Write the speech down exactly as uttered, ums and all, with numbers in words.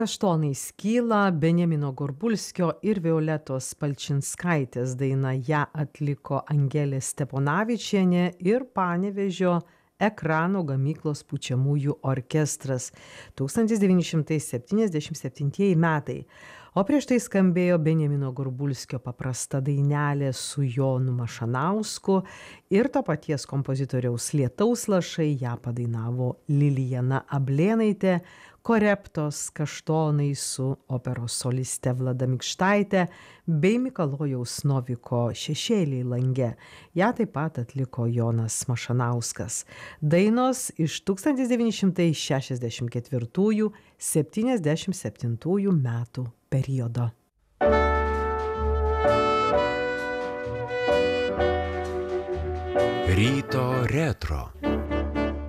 Kaštonai skyla, Benjamino Gorbulskio ir Violetos Palčinskaitės daina. Ją atliko Angelė Steponavičienė ir Panevėžio Ekrano gamyklos pučiamųjų orkestras. tūkstantis devyni šimtai septyniasdešimt septintieji metai. O prieš tai skambėjo Benjamino Gorbulskio paprasta dainelė su Jonu Mašanausku ir to paties kompozitoriaus Lietaus lašai. Ją padainavo Lilijana Ablėnaitė, Koreptos Kaštonai su operos soliste Vlada Mikštaitė bei Mikalojaus Noviko Šešėliai lange. Ją taip pat atliko Jonas Mašanauskas. Dainos iš tūkstantis devyni šimtai šešiasdešimt ketvirtųjų - septyniasdešimt septintųjų metų periodo. Ryto retro.